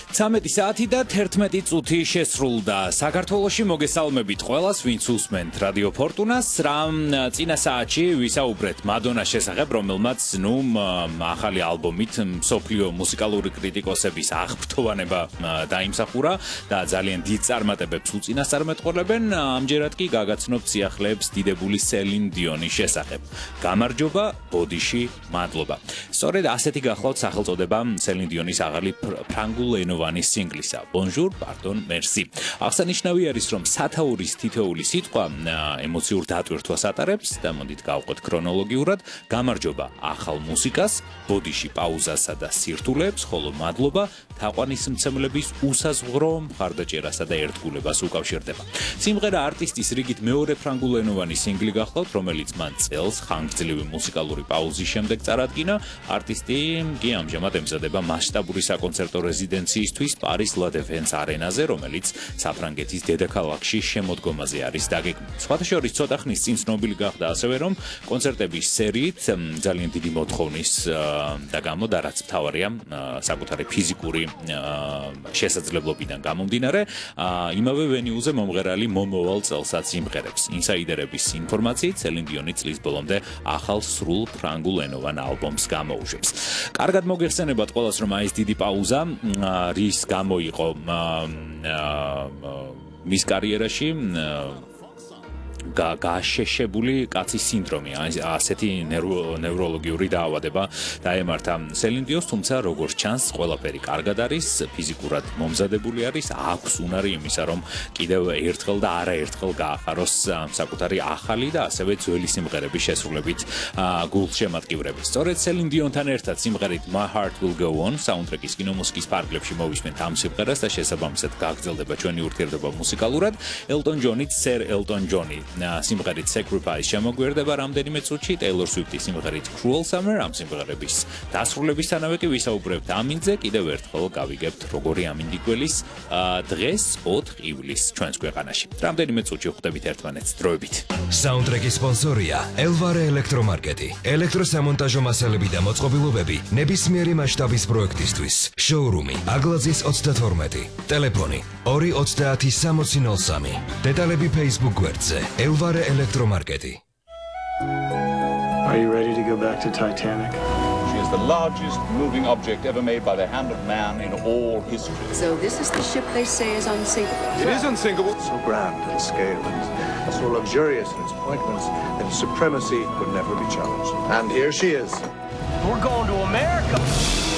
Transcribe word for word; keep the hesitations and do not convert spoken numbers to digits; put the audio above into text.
ცამეტი საათი და თერთმეტი წუთი შესრულდა. საქართველოში მოგესალმებით ყველას, ვინც უსმენთ რადიო ფორტუნას. რამ წინა საათში ვისაუბრეთ მადონას შესახებ, რომელმაც ნუ ახალი ალბომით მსოფლიო მუსიკალური კრიტიკოსების აღფრთოვანება დაიმსახურა და ძალიან დიდ წარმატებებს უწინასწარმეტყველებენ. ამჯერად კი გაგაცნობთ სიახლეებს დიდებული სელინ დიონის შესახებ. გამარჯობა, ბოდიში, მადლობა. სწორედ ასეთი გახლავთ სახელწოდება სელინ დიონის ახალი ფრანგულენოვანი სინგლისა. Bonjour, pardon, merci. აღსანიშნავი არის, რომ სათაურის თითოეული სიტყვა ემოციურ დატვირთვას ატარებს და მოდით გავყვეთ ქრონოლოგიურად. გამარჯობა ახალ მუსიკას, ბოდიში პაუზასა და სირთულეებს, ხოლო მადლობა თაყვანისმცემლების უსაზღვრო მხარდაჭერასა და ერთგულებას უკავშირდება. სიმღერა არტისტის რიგით მეორე ფრანგულენოვანი სინგლი გახლავთ, რომელიც მან წელს ხანგრძლივი მუსიკალური პაუზის შემდეგ წარადგინა. არტისტი კი ამჟამად ემზადება მასშტაბური საკონცერტო რეზიდენციისთვის პარის ლა დეფენს არენაზე, რომელიც საფრანგეთის დედაქალაქში შემოდგომაზე არის დაგეგმილი. სხვათა შორის ცოტა ხნის წინ ცნობილი გახდა ასევე, რომ კონცერტების სერიით ძალიან დიდი მოთხოვნის და გამო და რაც მთავარია საკუთარი ფიზიკური შესაძლებლობიდან გამომდინარე, იმავე ვენიუზე მომღერალი მომავალ წელსაც იმღერებს. ინსაიდერების ინფორმაციით, სელინ დიონი წლის ბოლომდე ახალ სრულ ფრანგულენოვან ალბომს გამოუშვებს. კარგად მოგეხსენებათ ყველას, რომ აი ეს დიდი პაუზა რის გამო იყო მის კარიერაში გაშეშებული კაცის სინდრომი, ასეთი ნევროლოგიური დაავადება დაემართა სელინ დიონს, თუმცა როგორც ჩანს, ყველაფერი კარგად არის, ფიზიკურად მომზადებული არის, აქვს უნარი იმისა, რომ კიდევ ერთხელ და არაერთხელ გაახაროს საკუთარი ახალი და ასევე ძველი სიმღერების შესრულებით გულშემატკივრები. სწორედ სელინ დიონთან ერთად სიმღერით My Heart Will Go On საუნდტრეკის კინომუსიკის ფარგლებში მოვისმენთ ამ სიმღერას და შესაბამისად გაგრძელდება ჩვენი ურთიერთობა მუსიკალურად. ელტონ ჯონიც, სერ ელტონ ჯონი სიმღერით Sacrifice შემოგვერდება რამდენიმე წუთში, Taylor Swift-ის სიმღერით Cruel Summer, ამ სიმღერების დასრულებისთანავე კი ვისაუბრებთ ამინდზე, კიდევ ერთხელ გავიგებთ როგორი ამინდი გველის დღეს ოთხ ივლისს ჩვენს ქვეყანაში. რამდენიმე წუთში ხვდებით ერთმანეთს, დროებით. საუნდტრეკის სპონსორია Elvare ელექტრომარკეტი. ელექტროსამონტაჟო მასალები და მოწყობილობები ნებისმიერი მასშტაბის პროექტისთვის. შოურუმი აგლაძის ოცდათორმეტი. ტელეფონი ორი ოცდაათი სამოცი ნოლ სამი. დეტალები Facebook გვერდზე. Elvare Electromarketi. Are you ready to go back to Titanic? She is the largest moving object ever made by the hand of man in all history. So this is the ship they say is unsinkable. It is unsinkable. So grand in scale and so luxurious in its appointments that its supremacy would never be challenged. And here she is. We're going to America.